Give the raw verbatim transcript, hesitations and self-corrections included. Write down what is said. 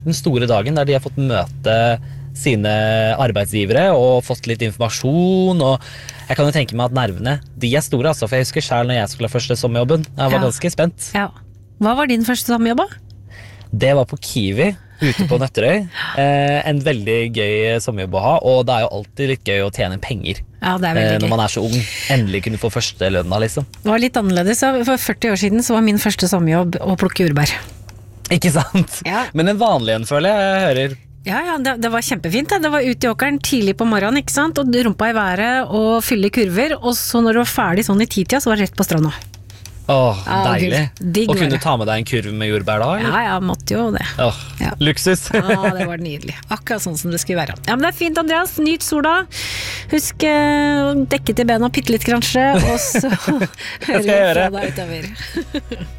den store dagen der de har fått møte sine arbeidsgivere og fått litt informasjon, og jeg kan jo tenke meg at nervene, de er store, altså, for jeg husker selv når jeg skulle ha første sommerjobben, jeg var Ja. ganske spent. Ja. Hva var din første sommerjobb da? Det var på Kiwi, ute på Nøtterøy. Eh, en veldig gøy sommerjobb å ha, og det er jo alltid litt gøy å tjene penger. Ja, det er Eh, veldig når gøy. man er så ung, endelig kunne få første lønna, liksom. Det var litt annerledes. For førti år siden så var min første sommerjobb å plukke jordbær. Ikke sant? Ja. Men en vanlig en, føler jeg, jeg hører. Ja, ja, det, det var kjempefint. Det. det var ut i åkeren tidlig på morgenen, ikke sant? Og rumpa i været og fylle kurver. Og så når du var ferdig sånn i titida, så var det rett på stranda. Åh, Ja, deilig. gud. Digg Og var kunne det. ta med deg en kurv med jordbær da, eller? Ja, ja, måtte jo det. Åh, Ja. luksus. Ja, det var nydelig. Akkurat sånn som det skulle være. Ja, men det er fint, Andreas. Nyt sola. Husk eh, å dekke til bena bitte litt, kanskje. Og så hører vi jeg gjøre. fra deg utover.